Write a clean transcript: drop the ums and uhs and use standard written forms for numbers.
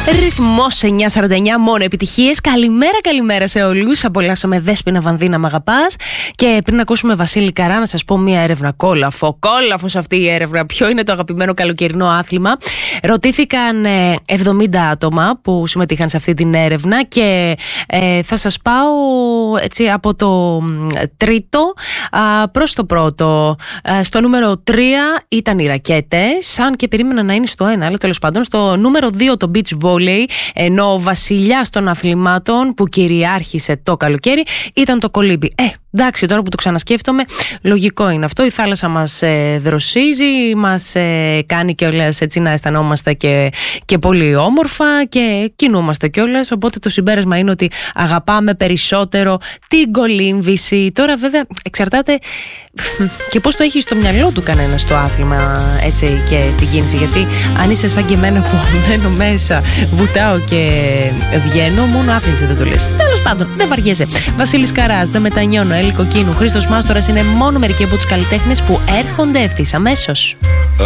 Ρυθμός 949, μόνο επιτυχίες. Καλημέρα σε όλους. Απολαύσαμε Δέσποινα Βανδίνα, μ' αγαπάς. Και πριν ακούσουμε Βασίλη Καρά, να σας πω μία έρευνα. Κόλαφος αυτή η έρευνα. Ποιο είναι το αγαπημένο καλοκαιρινό άθλημα? Ρωτήθηκαν 70 άτομα που συμμετείχαν σε αυτή την έρευνα. Και θα σας πάω έτσι από το τρίτο προς το πρώτο. Στο νούμερο 3 ήταν οι ρακέτες, αν και περίμενα να είναι στο 1, αλλά τέλος πάντων. Στο νούμερο 2 το beach volley, ενώ ο βασιλιάς των αθλημάτων που κυριάρχησε το καλοκαίρι ήταν το κολύμπι. Εντάξει, τώρα που το ξανασκέφτομαι, λογικό είναι αυτό. Η θάλασσα μας δροσίζει, μας κάνει κιόλας έτσι να αισθανόμαστε και πολύ όμορφα και κινούμαστε κιόλας. Οπότε το συμπέρασμα είναι ότι αγαπάμε περισσότερο την κολύμβηση. Τώρα βέβαια εξαρτάται και πώς το έχει στο μυαλό του κανένας το άθλημα, έτσι, και την κίνηση. Γιατί αν είσαι σαν και εμένα που μένω μέσα, βουτάω και βγαίνω, μόνο άθληση δεν το λες. Τέλος πάντων, δεν βαριέσαι. Βασίλης Καράς, Δεν μετανιώνω, Έλλη Κοκκίνου, Χρήστος Μάστορας είναι μόνο μερικοί από τους καλλιτέχνες που έρχονται ευθύς αμέσως.